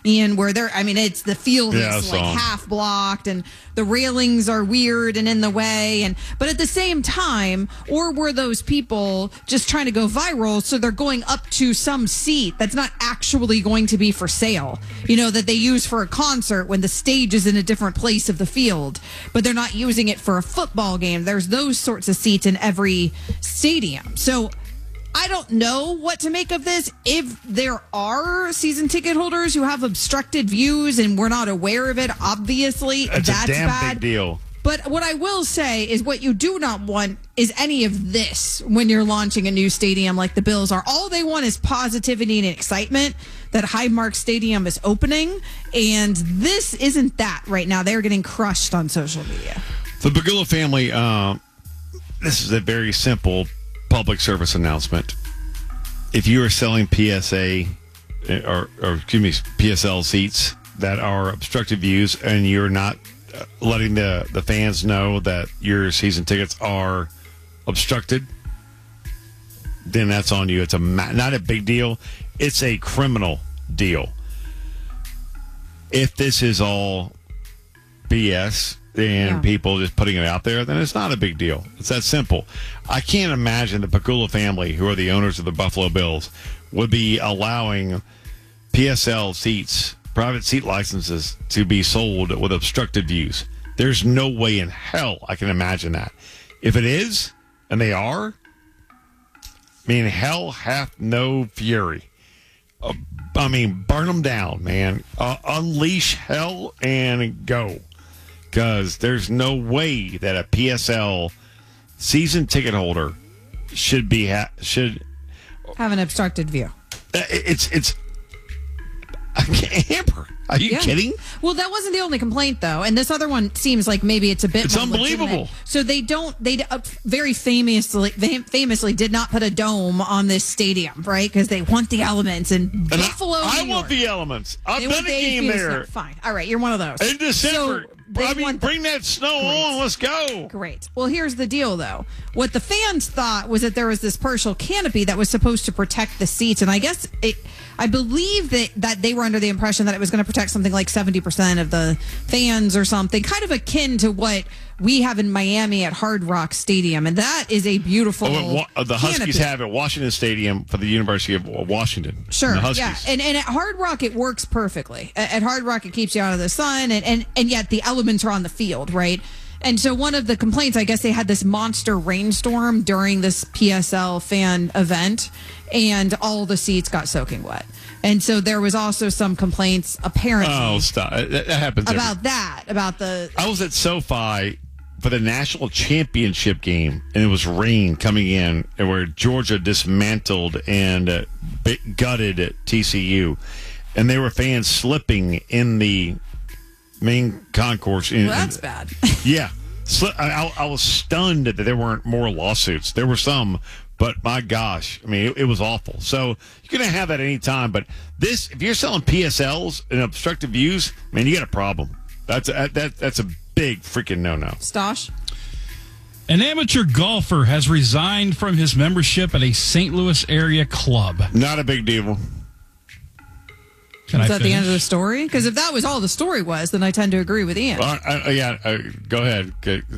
Ian, where it's the field is like half blocked and the railings are weird and in the way. But at the same time, or were those people just trying to go viral, so they're going up to some seat that's not actually going to be for sale, that they use for a concert when the stage is in a different place of the field, but they're not using it for a football game. There's those sorts of seats in every stadium. So I don't know what to make of this. If there are season ticket holders who have obstructed views and we're not aware of it, obviously that's a damn bad. Big deal. But what I will say is what you do not want is any of this when you're launching a new stadium like the Bills are. All they want is positivity and excitement that Highmark Stadium is opening, and this isn't that right now. They're getting crushed on social media. The Pegula family, this is a very simple public service announcement. If you are selling PSA or PSL seats that are obstructive views and you're not letting the fans know that your season tickets are obstructed, then that's on you. It's not a big deal. It's a criminal deal. If this is all BS and people just putting it out there, then it's not a big deal. It's that simple. I can't imagine the Pegula family, who are the owners of the Buffalo Bills, would be allowing PSL seats, private seat licenses, to be sold with obstructed views. There's no way in hell I can imagine that. If it is, and they are, hell hath no fury. Burn them down, man. Unleash hell and go. Because there's no way that a PSL season ticket holder should have an obstructed view. It's Amber. Are you kidding? Well, that wasn't the only complaint, though. And this other one seems like maybe it's a bit It's more unbelievable. legitimate. So they very famously did not put a dome on this stadium, right? Because they want the elements. And Buffalo, I want the elements. I've done a game there. Fine. All right, you're one of those. In December. Bring that snow on. Let's go. Great. Well, here's the deal, though. What the fans thought was that there was this partial canopy that was supposed to protect the seats. And I guess I believe that they were under the impression that it was going to protect something like 70% of the fans or something, kind of akin to what we have in Miami at Hard Rock Stadium. And that is a beautiful the Huskies have at Washington Stadium for the University of Washington. Sure, yeah. And at Hard Rock, it works perfectly. At Hard Rock, it keeps you out of the sun, and yet the elements are on the field, right? And so one of the complaints, I guess they had this monster rainstorm during this PSL fan event, and all the seats got soaking wet. And so there was also some complaints, apparently. Oh, stop. That happens. About the... I was at SoFi for the national championship game, and it was rain coming in, and where Georgia dismantled and gutted at TCU. And there were fans slipping in the main concourse. That's bad. Yeah. I was stunned that there weren't more lawsuits. There were some, but my gosh, it was awful. So you're going to have that any time. But this, if you're selling PSLs and obstructive views, man, you got a problem. That's a big freaking no-no. Stosh? An amateur golfer has resigned from his membership at a St. Louis area club. Not a big deal. Is that the end of the story? Because if that was all the story was, then I tend to agree with Ian. Go ahead.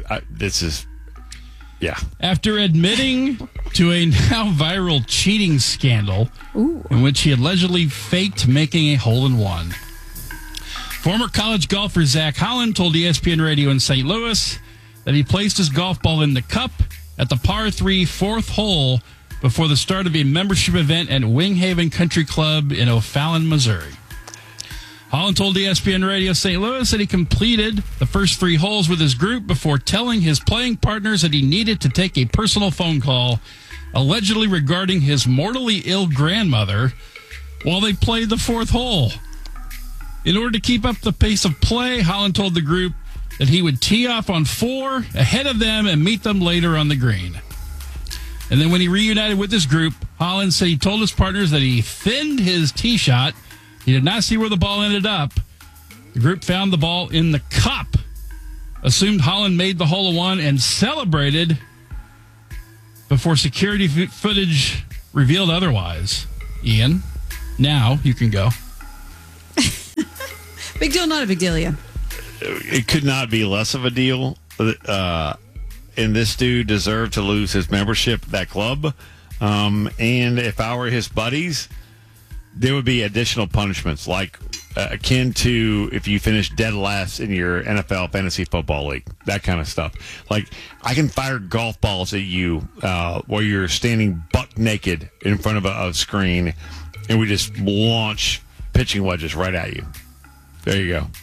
After admitting to a now viral cheating scandal in which he allegedly faked making a hole-in-one. Former college golfer Zach Holland told ESPN Radio in St. Louis that he placed his golf ball in the cup at the par 3 fourth hole before the start of a membership event at Winghaven Country Club in O'Fallon, Missouri. Holland told ESPN Radio St. Louis that he completed the first 3 holes with his group before telling his playing partners that he needed to take a personal phone call, allegedly regarding his mortally ill grandmother, while they played the 4th hole. In order to keep up the pace of play, Holland told the group that he would tee off on 4 ahead of them and meet them later on the green. And then when he reunited with his group, Holland said he told his partners that he thinned his tee shot. He did not see where the ball ended up. The group found the ball in the cup, assumed Holland made the hole-in-one, and celebrated before security footage revealed otherwise. Ian, now you can go. Big deal, not a big deal, yeah. It could not be less of a deal. And this dude deserved to lose his membership at that club. And if I were his buddies, there would be additional punishments, like akin to if you finish dead last in your NFL fantasy football league, that kind of stuff. Like, I can fire golf balls at you while you're standing buck naked in front of a screen, and we just launch pitching wedges right at you. There you go.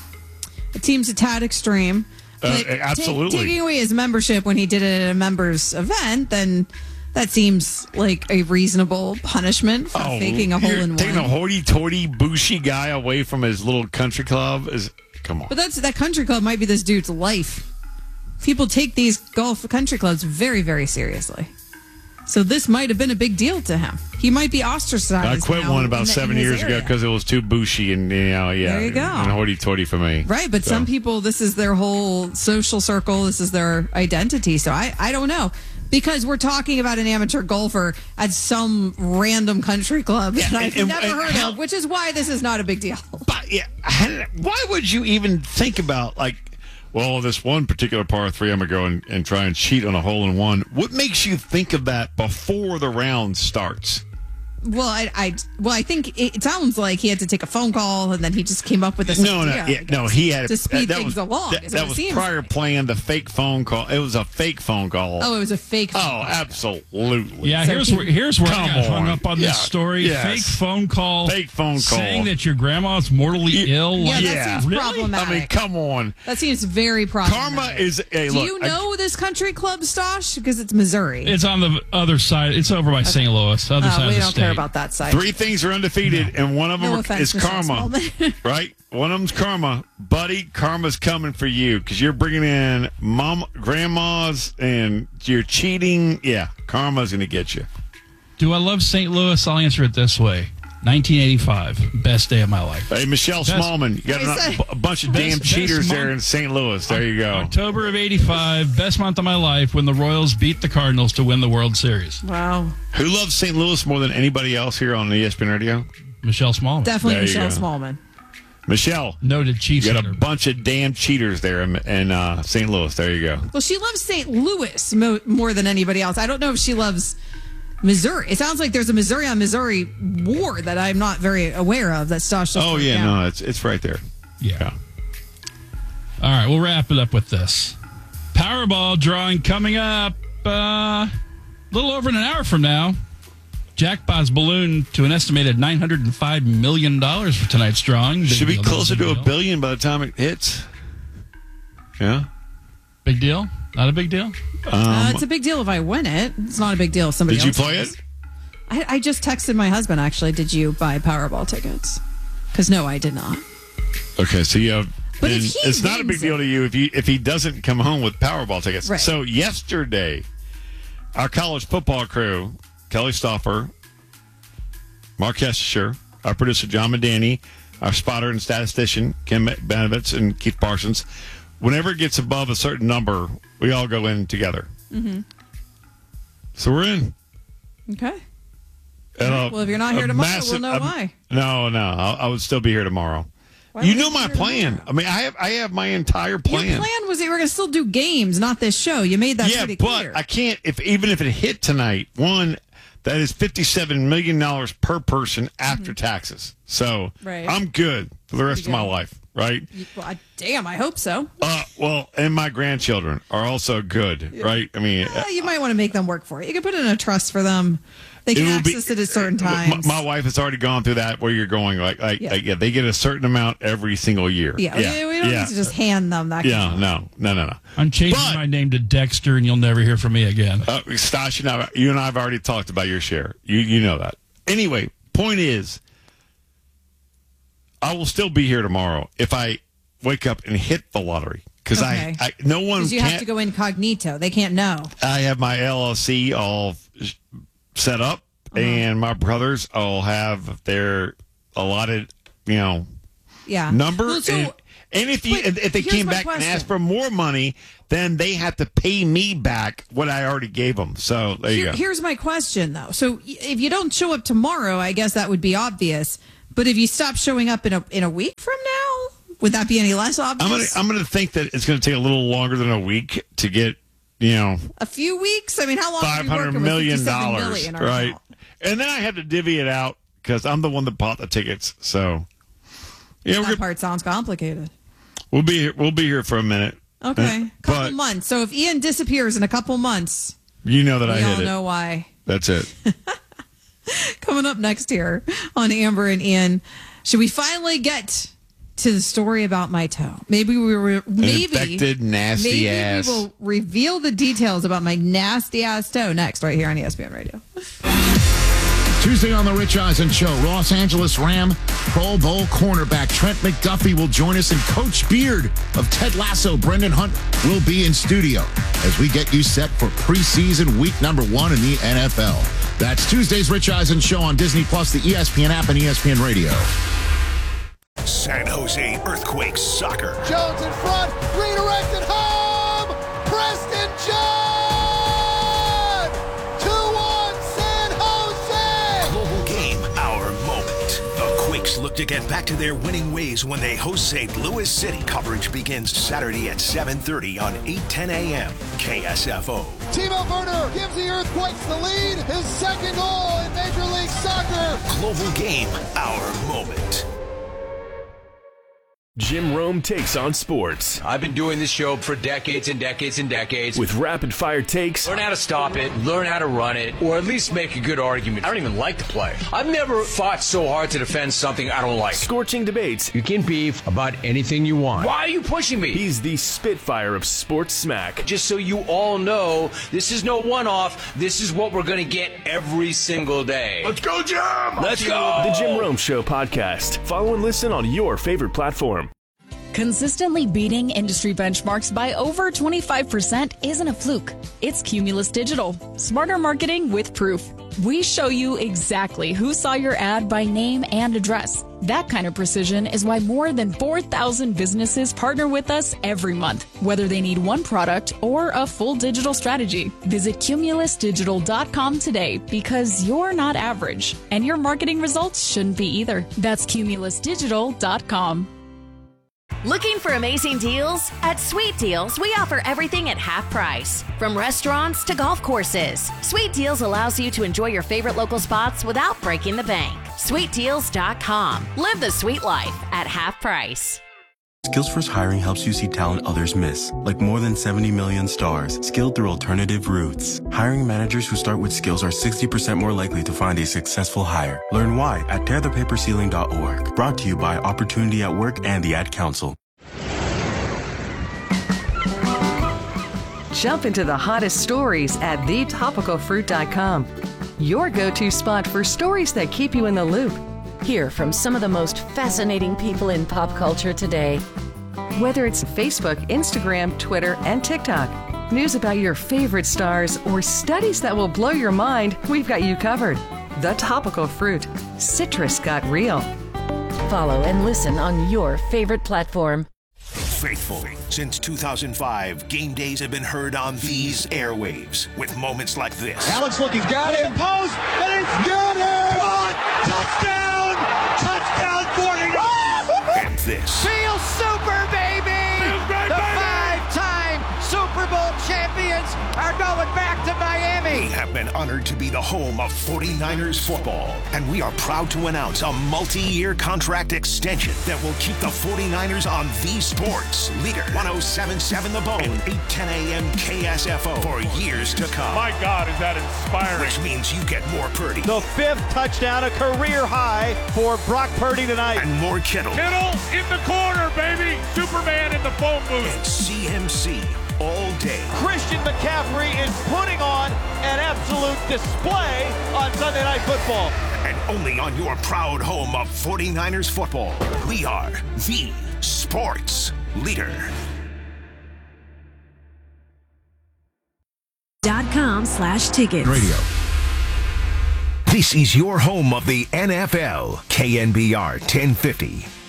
It seems a tad extreme. Absolutely. Taking away his membership when he did it at a members event, then that seems like a reasonable punishment for faking a hole-in-one. Taking a hoity-toity, bushy guy away from his little country club is, come on. But that country club might be this dude's life. People take these golf country clubs very, very seriously. So this might have been a big deal to him. He might be ostracized. I quit one about 7 years ago because it was too bushy and, yeah. There you go. And hoity-toity for me. Right, but some people, this is their whole social circle. This is their identity. So I don't know. Because we're talking about an amateur golfer at some random country club that I've never heard of, which is why this is not a big deal. But why would you even think about, like, well, this one particular par 3, I'm going to go and try and cheat on a hole-in-one. What makes you think of that before the round starts? Well, I think it sounds like he had to take a phone call, and then he just came up with this idea. He had to speed things along. That was prior plan, the fake phone call. It was a fake phone call. Oh, it was a fake phone call. Oh, absolutely. Yeah, here's where I got hung up on this story. Yes. Fake phone call. Fake phone call. Saying that your grandma's mortally ill. That seems problematic. I mean, come on. That seems very problematic. Karma is Do you know this country club, Stosh? Because it's Missouri. It's on the other side. It's over by St. Louis, other side of the state. We don't care about that side. 3 things are undefeated, and one of them is karma. Right? One of them's karma. Buddy, karma's coming for you because you're bringing in grandmas, and you're cheating. Yeah, karma's going to get you. Do I love St. Louis? I'll answer it this way. 1985, best day of my life. Hey, Michelle Smallman, you got a bunch of damn cheaters there in St. Louis. There you go. October of 85, best month of my life when the Royals beat the Cardinals to win the World Series. Wow. Who loves St. Louis more than anybody else here on ESPN Radio? Michelle Smallman. Definitely Michelle Smallman. Michelle. Noted Chiefs. You got a bunch of damn cheaters there in St. Louis. There you go. Well, she loves St. Louis more than anybody else. I don't know if she loves Missouri. It sounds like there's a Missouri on Missouri war that I'm not very aware of. That Stosh. Oh yeah, no, it's right there. Yeah. All right, we'll wrap it up with this Powerball drawing coming up a little over an hour from now. Jackpot's balloon to an estimated $905 million for tonight's drawing. Should be closer to $1 billion by the time it hits. Yeah. Big deal? Not a big deal? It's a big deal if I win it. It's not a big deal if somebody else Did you play does. it? I just texted my husband, actually. Did you buy Powerball tickets? Because no, I did not. Okay, so you have... But it's not a big deal to you if he doesn't come home with Powerball tickets. Right. So yesterday, our college football crew, Kelly Stauffer, Mark Hestisher, our producer John Medani, our spotter and statistician Kim Benovitz and Keith Parsons, whenever it gets above a certain number, we all go in together. Mm-hmm. So we're in. Okay. Well, if you're not here tomorrow, we'll know why. No, I would still be here tomorrow. You know my plan. I mean, I have my entire plan. Your plan was that you were going to still do games, not this show. You made that pretty clear. Yeah, but I can't. Even if it hit tonight, one, that is $57 million per person after taxes. So I'm good for the rest of my life, right? Well, damn, I hope so. Well, and my grandchildren are also good, right? I mean, you might want to make them work for it. You can put it in a trust for them. They can access it at certain times. My wife has already gone through that where you're going like they get a certain amount every single year. Yeah. We don't need to just hand them that. Yeah, no. I'm changing my name to Dexter, and you'll never hear from me again. Stash, you and I have already talked about your share. You know that. Anyway, point is, I will still be here tomorrow if I wake up and hit the lottery. Because no one because you have to go incognito. They can't know. I have my LLC all set up, and my brothers all have their allotted, number. Well, and if they came back and asked for more money, then they have to pay me back what I already gave them. So there you go. Here's my question, though. So if you don't show up tomorrow, I guess that would be obvious. But if you stop showing up in a week from now, Would that be any less obvious? I'm gonna think that it's gonna take a little longer than a week to get, a few weeks. I mean, how long? $500 million, right? Account? And then I have to divvy it out because I'm the one that bought the tickets. So, that part sounds complicated. We'll be here for a minute. Okay, couple months. So if Ian disappears in a couple months, I hit it. We all know why. That's it. Coming up next here on Amber and Ian, should we finally get to the story about my toe? Maybe infected, nasty ass. We will reveal the details about my nasty ass toe next, right here on ESPN Radio. Tuesday on the Rich Eisen Show, Los Angeles Ram Pro Bowl cornerback Trent McDuffie will join us, and Coach Beard of Ted Lasso, Brendan Hunt, will be in studio as we get you set for preseason week number 1 in the NFL. That's Tuesday's Rich Eisen Show on Disney Plus, the ESPN app, and ESPN Radio. San Jose Earthquakes soccer. Jones in front, redirected home. Preston John. 2-1 San Jose. Global game, our moment. The Quakes look to get back to their winning ways when they host St. Louis City. Coverage begins Saturday at 7:30 on 8:10 a.m. KSFO. Timo Werner gives the Earthquakes the lead. His second goal in Major League Soccer. Global game, our moment. Jim Rome takes on sports. I've been doing this show for decades and decades and decades. With rapid-fire takes. Learn how to stop it, learn how to run it, or at least make a good argument. I don't even like the play. I've never fought so hard to defend something I don't like. Scorching debates. You can beef about anything you want. Why are you pushing me? He's the Spitfire of sports smack. Just so you all know, this is no one-off. This is what we're going to get every single day. Let's go, Jim! Let's go! The Jim Rome Show podcast. Follow and listen on your favorite platform. Consistently beating industry benchmarks by over 25% isn't a fluke. It's Cumulus Digital. Smarter marketing with proof. We show you exactly who saw your ad by name and address. That kind of precision is why more than 4,000 businesses partner with us every month, whether they need one product or a full digital strategy. Visit cumulusdigital.com today, because you're not average, and your marketing results shouldn't be either. That's cumulusdigital.com. Looking for amazing deals? At Sweet Deals, we offer everything at half price. From restaurants to golf courses, Sweet Deals allows you to enjoy your favorite local spots without breaking the bank. SweetDeals.com. Live the sweet life at half price. Skillsforce Hiring helps you see talent others miss, like more than 70 million stars, skilled through alternative routes. Hiring managers who start with skills are 60% more likely to find a successful hire. Learn why at tearthepaperceiling.org. Brought to you by Opportunity at Work and the Ad Council. Jump into the hottest stories at thetopicalfruit.com. Your go-to spot for stories that keep you in the loop. Hear from some of the most fascinating people in pop culture today. Whether it's Facebook, Instagram, Twitter, and TikTok, news about your favorite stars, or studies that will blow your mind, we've got you covered. The Topical Fruit. Citrus got real. Follow and listen on your favorite platform. Faithful. Since 2005, game days have been heard on these airwaves with moments like this. Alex looking, got it, post, and it's got it! Touchdown! Touchdown 49! And this. Feel super, baby! The five-time Super Bowl champions are going back to Miami. We have been honored to be the home of 49ers football, and we are proud to announce a multi-year contract extension that will keep the 49ers on the sports leader. 107.7 The Bone, 8:10 a.m. KSFO for years to come. My God, is that inspiring. Which means you get more Purdy. The 5th touchdown, a career high for Brock Purdy tonight. And more Kittle. Kittle in the corner, baby. Superman in the phone booth. And CMC all day. Christian McCaffrey is putting on an absolute display on Sunday Night Football. And only on your proud home of 49ers football, we are the sports leader. .com/tickets. Radio. This is your home of the NFL, KNBR 1050.